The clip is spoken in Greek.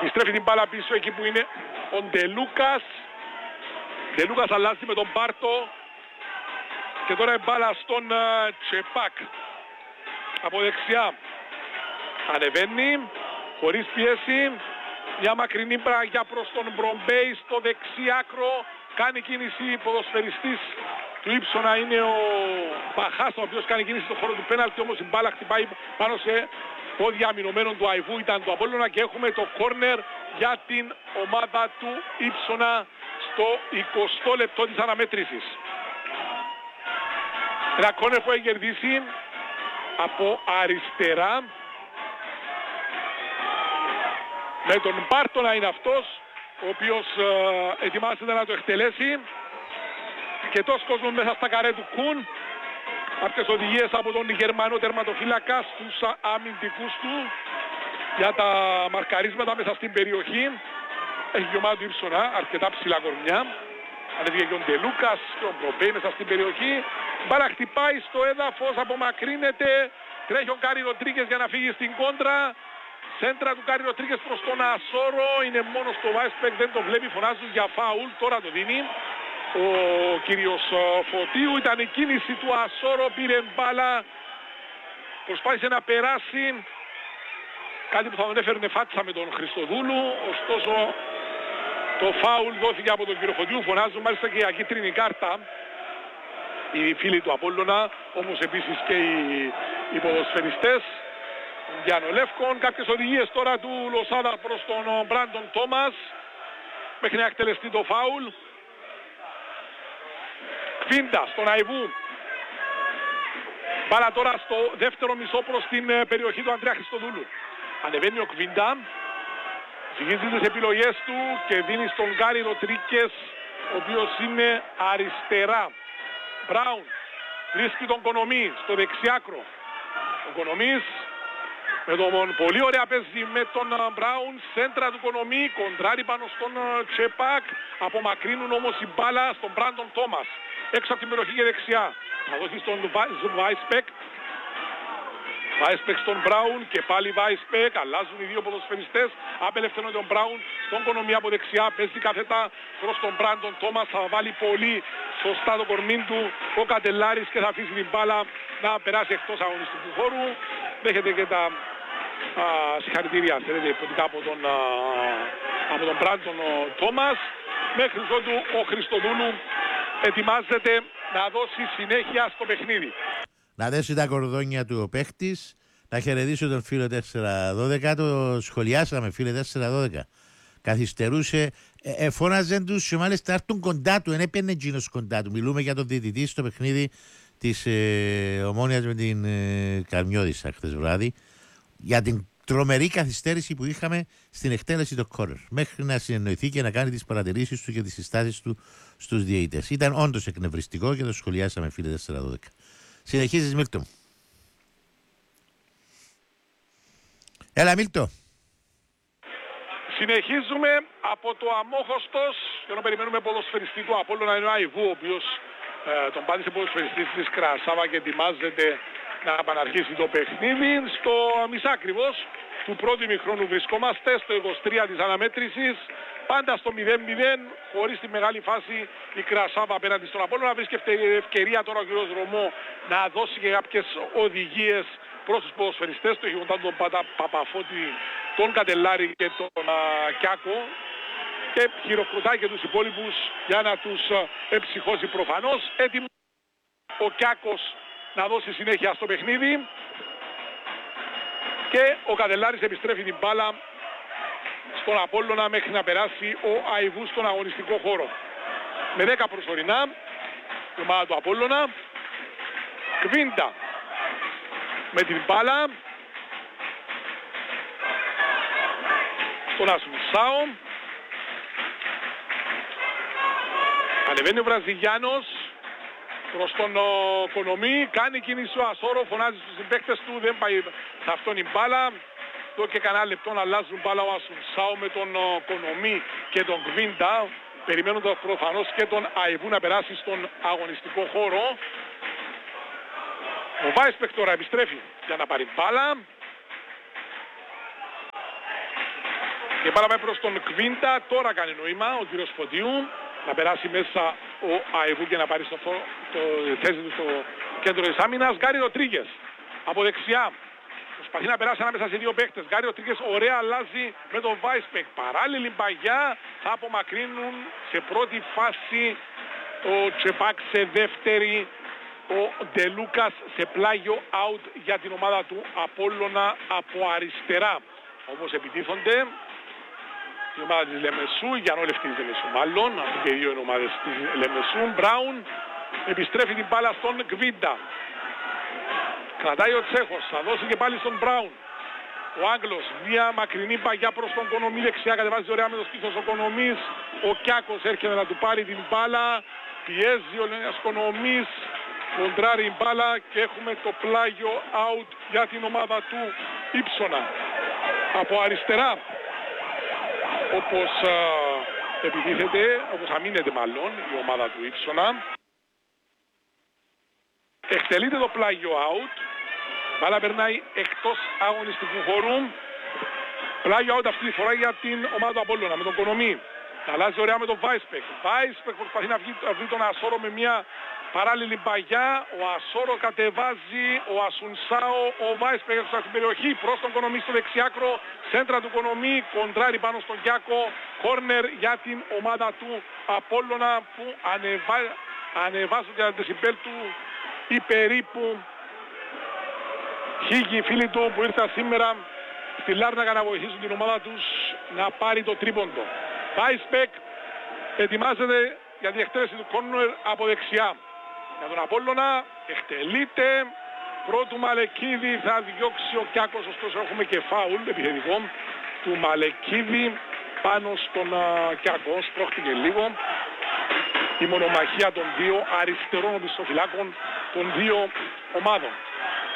Επιστρέφει την μπάλα πίσω εκεί που είναι ο Ντελούκας. Ντελούκας αλλάζει με τον Πάρτο. Και τώρα η μπάλα στον Τσεπάκ. Από δεξιά. Ανεβαίνει. Χωρίς πίεση. Μια μακρινή πραγιά προς τον Μπρομπέι στο δεξί άκρο. Κάνει κίνηση ποδοσφαιριστής του Ύψονα, είναι ο Μπαχάς, ο οποίος κάνει κίνηση στον χώρο του πέναλτι, όμως η μπάλα χτυπάει πάνω σε πόδια αμυνωμένων του Αϊβού, ήταν του Απόλλωνα, και έχουμε το κόρνερ για την ομάδα του Ύψονα στο 20 λεπτό της αναμέτρησης. Ένα κόρνερ που έχει κερδίσει από αριστερά, με τον Πάρτο να είναι αυτός, ο οποίος ετοιμάζεται να το εκτελέσει. Και τόσο κόσμο μέσα στα καρέ του Κουν. Αυτές οδηγίες από τον Γερμανό τερματοφύλακα στους αμυντικούς του για τα μαρκαρίσματα μέσα στην περιοχή. Έχει η ομάδα του Ύψονα αρκετά ψηλά κορμιά. Ανέβηκε και ο Ντελούκας και ο Μπρομπέι μέσα στην περιοχή. Μπάλα χτυπάει στο έδαφος, απομακρύνεται. Τρέχει ο Γκάρι Ροντρίγκες για να φύγει στην κόντρα. Σέντρα του Γκάρι Ροντρίγκες προς τον Ασόρο. Είναι μόνο στο Βάισπεκ, δεν το βλέπει, φωνάζουν για φάουλ. Τώρα το δίνει ο κύριος Φωτίου. Ήταν η κίνηση του Ασόρο, πήρε μπάλα, προσπάθησε να περάσει, κάτι που θα τον έφερνε φάτσα με τον Χριστοδούλου, ωστόσο το φάουλ δόθηκε από τον κύριο Φωτίου. Φωνάζουν μάλιστα και για κίτρινη κάρτα οι φίλοι του Απόλλωνα, όμως επίσης και οι ποδοσφαιριστές Γιαννολεύκων. Κάποιες οδηγίες τώρα του Λοσάδα προς τον Μπράντον Τόμας μέχρι να εκτελεστεί το φάουλ. Κβίντα στον Αϊβού. Μπάλα τώρα στο δεύτερο μισό προς την περιοχή του Ανδρέα Χριστοδούλου. Ανεβαίνει ο Κβίντα, ζυγίζει τις επιλογές του και δίνει στον Γκάρι Ροντρίγκες, ο οποίος είναι αριστερά. Μπράουν βρίσκει τον Κονομή στο δεξιάκρο. Ο Κονομής με τον πολύ ωραία παίζει με τον Μπράουν, σέντρα του Κονομή, κοντράρει πάνω στον Τσεπάκ, απομακρύνουν όμως η μπάλα στον Μπράντον Τόμας. Έξω από την περιοχή και δεξιά. Θα δώσει στον Βάισπεκ. Βάισπεκ στον Μπράουν και πάλι Βάισπεκ. Αλλάζουν οι δύο ποδοσφαιριστές. Απελευθερώνει τον Μπράουν στον Κονομή από δεξιά. Παίζει κάθετα προς τον Μπράντον Τόμας. Θα βάλει πολύ σωστά το κορμί του ο Κατελάρης και θα αφήσει την μπάλα να περάσει εκτός αγωνιστικού χώρου. Δέχεται και τα συγχαρητήρια από τον Μπράντον Τόμας. Μέχρι ότου ο Χριστοδούλου ετοιμάζεται να δώσει συνέχεια στο παιχνίδι. Να δέσει τα κορδόνια του ο παίχτης, να χαιρετήσω τον φίλο 4-12, το σχολιάσαμε φίλε 4-12. Καθυστερούσε, φώναζε τους και μάλιστα έρθουν κοντά του, δεν έπαιρνε εκείνος κοντά του. Μιλούμε για τον διαιτητή στο παιχνίδι της Ομόνοιας με την Καρμιώδισσα χθες βράδυ, για την τρομερή καθυστέρηση που είχαμε στην εκτέλεση του κόρνερ, μέχρι να συνεννοηθεί και να κάνει τις παρατηρήσεις του και τις συστάσεις του στους διαιτητές. Ήταν όντως εκνευριστικό και το σχολιάσαμε φίλε 4-12. Συνεχίζεις Μίλτο. Έλα Μίλτο. Συνεχίζουμε από το αμόχωστος και να περιμένουμε ποδοσφαιριστή του Απόλλωνα, είναι ο Αϊβού, ο οποίος τον πάτησε ποδοσφαιριστής της Κρασάβα και ετοιμάζεται να επαναρχίσει το παιχνίδι. Στο μισά ακριβώς του πρώτου ημιχρόνου βρισκόμαστε, στο 23 της αναμέτρησης. Πάντα στο 0-0, χωρίς τη μεγάλη φάση η Κρασάβα απέναντι στον Απόλλωνα. Βρίσκεται ευκαιρία τώρα ο κ. Ρωμό να δώσει και κάποιες οδηγίες προς τους ποδοσφαιριστές του. Έχει κοντά τον Παπαφώτη, τον Κατελάρη και τον Κιάκο. Και χειροκροτάει και τους υπόλοιπους για να τους εψυχώσει προφανώς. Έτοιμο ο Κιάκος να δώσει συνέχεια στο παιχνίδι. Και ο Κατελάρης επιστρέφει την μπάλα στον Απόλλωνα μέχρι να περάσει ο Αϊβού στον αγωνιστικό χώρο. Με 10 προσωρινά η ομάδα του Απόλλωνα. Κβίντα με την μπάλα στον Ασουνσάο. Ανεβαίνει ο Βραζιλιάνος προς τον Κονομή, κάνει κίνηση ο Ασόρο, φωνάζει στους συμπαίκτες του, δεν πάει σε αυτόν η μπάλα. Εδώ και κανένα λεπτό να αλλάζουν μπάλα ο Ασουνσάο με τον Κονομή και τον Κβίντα, περιμένοντας προφανώς και τον Αϊβού να περάσει στον αγωνιστικό χώρο. Ο Βάισπεκ τώρα επιστρέφει για να πάρει μπάλα. Και πάμε προς τον Κβίντα, τώρα κάνει νόημα ο κύριος Φωτίου να περάσει μέσα ο Αϊβού και να πάρει στο θέση του στο κέντρο της άμυνας. Γκάρι Ροντρίγκες από δεξιά. Προσπαθεί να περάσει ανάμεσα σε δύο παίκτες. Γκάρι Ροντρίγκες ωραία αλλάζει με τον Βάισπεκ. Παράλληλη παγιά θα απομακρύνουν σε πρώτη φάση ο Τσεπάκ σε δεύτερη. Ο Ντελούκας σε πλάγιο out για την ομάδα του Απόλλωνα από αριστερά. Όμως επιτίθονται η ομάδα της Λεμεσού, Γιαννόλευκη της Λεμεσού μάλλον, αυτοί και οι δύο είναι ομάδες της Λεμεσού. Μπράουν επιστρέφει την μπάλα στον Κβίντα. Κρατάει ο Τσέχος, θα δώσει και πάλι στον Μπράουν. Ο Άγγλος, μια μακρινή παγιά προς τον Κονομή δεξιά, κατεβάζει ωραία με το στήθος ο Κονομής. Ο Κιάκος έρχεται να του πάρει την μπάλα, πιέζει ο Λεωνίας Κονομής, κοντράρει η μπάλα και έχουμε το πλάγιο out για την ομάδα του Ήψονα. Από αριστερά, όπως επιτίθεται, όπως αμήνεται μάλλον η ομάδα του Ήψονα. Εκτελείται το πλάγιο out. Μπάλα περνάει εκτός αγωνιστικού χώρου. Πλάγιο out αυτή τη φορά για την ομάδα του Απόλλωνα με τον Κονομή. Αλλάζει ωραία με τον Βάισπεκ. Βάισπεκ προσπαθεί να βρει τον Ασόρο με μια παράλληλη παγιά. Ο Ασόρο κατεβάζει, ο Ασουνσάο, ο Βάισπεκ έξω στην περιοχή προς τον Κονομή στο δεξιάκρο. Σέντρα του Κονομή, κοντράρει πάνω στον Κιάκο. Κόρνερ για την ομάδα του Απόλλωνα που ανεβάζουν την αντισυμπέλ του ή περίπου χίλιοι φίλοι του που ήρθαν σήμερα στη Λάρνακα να βοηθήσουν την ομάδα τους να πάρει το τρίποντο. Βάισπεκ ετοιμάζεται για την εκτέλεση του κόρνερ από δεξιά. Για τον Απόλλωνα εκτελείται. Πρώτου Μαλεκίδη θα διώξει ο Κιάκος, ωστόσο έχουμε και φάουλ επιθετικό του Μαλεκίδη πάνω στον Κιάκο. Σπρώχτηκε λίγο. Η μονομαχία των δύο αριστερών οπισθοφυλάκων των δύο ομάδων.